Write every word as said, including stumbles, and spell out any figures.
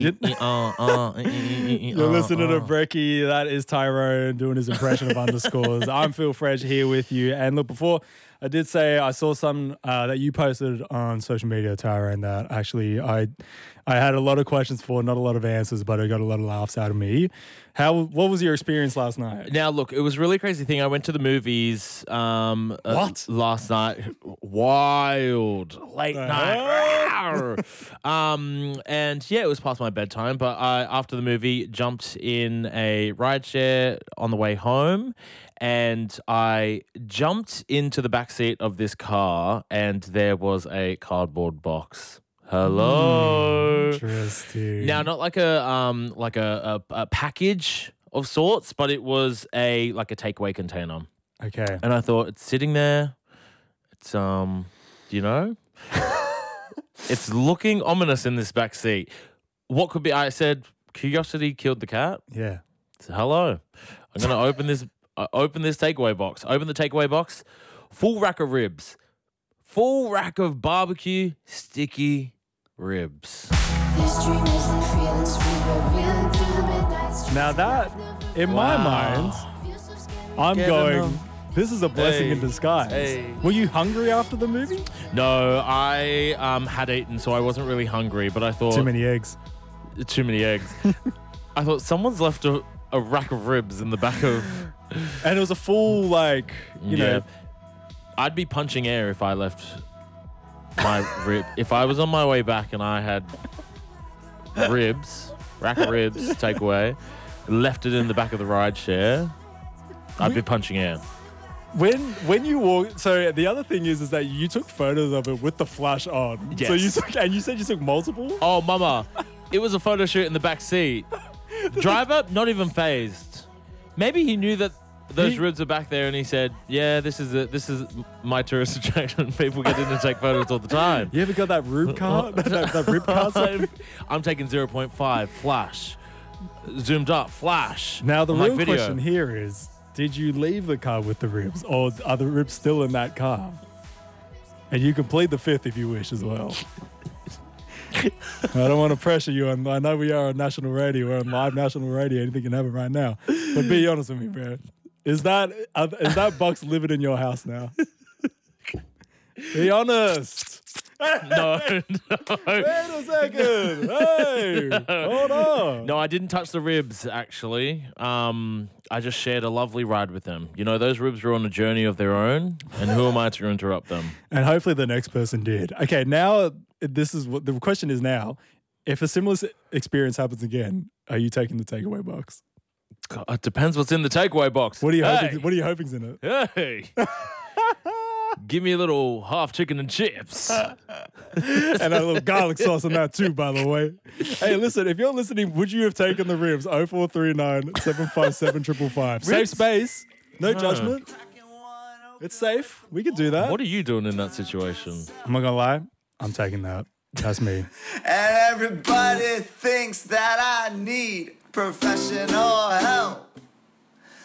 You're listening to Brekkie. That is Tyrone doing his impression of underscores. I'm Phil Fredge here with you. And look, before I did say I saw some uh, that you posted on social media, Tyrone, that actually I I had a lot of questions for, not a lot of answers, but I got a lot of laughs out of me. How? What was your experience last night? Now, look, it was a really crazy thing. I went to the movies um, what? Uh, last night. Wild. Late uh, night. um, and yeah, it was past my bedtime, but I, after the movie, jumped in a rideshare on the way home, and I jumped into the back seat of this car, and there was a cardboard box. Hello. Interesting. Now, not like a um like a, a, a package of sorts, but it was a like a takeaway container. Okay. And I thought, it's sitting there. It's um, you know, it's looking ominous in this back seat. What could be? I said, curiosity killed the cat. Yeah. So, hello. I'm gonna open this. Uh, open this takeaway box. Open the takeaway box. Full rack of ribs. Full rack of barbecue sticky ribs. Now that, in Wow. my mind, I'm Get going, enough. this is a blessing Hey. in disguise. Hey. Were you hungry after the movie? No, I um, had eaten, so I wasn't really hungry, but I thought... Too many eggs. Too many eggs. I thought someone's left a, a rack of ribs in the back of... And it was a full, like, you yeah. know. I'd be punching air if I left my rib. If I was on my way back and I had ribs, rack of ribs, takeaway, left it in the back of the ride share, I'd be punching air. When when you walk, so the other thing is is that you took photos of it with the flash on. Yes. So you took, and you said you took multiple? Oh, mama, it was a photo shoot in the back seat. Driver, not even phased. Maybe he knew that those He- ribs are back there, and he said, "Yeah, this is a, this is my tourist attraction. People get in and take photos all the time." You ever got that rib card? that, that, that rib card? I'm, I'm taking zero point five flash, zoomed up flash. Now the on my real video. question here is, did you leave the car with the ribs, or are the ribs still in that car? And you can plead the fifth if you wish as well. I don't want to pressure you, and I know we are on national radio. We're on live national radio. Anything can happen right now. But be honest with me, bro. Is that uh, is that box living in your house now? Be honest. No, no. Wait a second. Hey, hold on. No, I didn't touch the ribs, actually. Um, I just shared a lovely ride with them. You know, those ribs were on a journey of their own, and who am I to interrupt them? And hopefully the next person did. Okay, now this is what the question is now. If a similar s- experience happens again, are you taking the takeaway box? God, it depends what's in the takeaway box. What are you hey, hoping? What are you hoping's in it? Hey. Give me a little half chicken and chips. And a little garlic sauce on that too, by the way. Hey, listen, if you're listening, would you have taken the ribs? oh four three nine, seven five seven, five five five. Safe Ribs? space. No No. judgment. It's safe. We can do that. What are you doing in that situation? I'm not gonna lie. I'm taking that. That's me. And everybody thinks that I need professional help.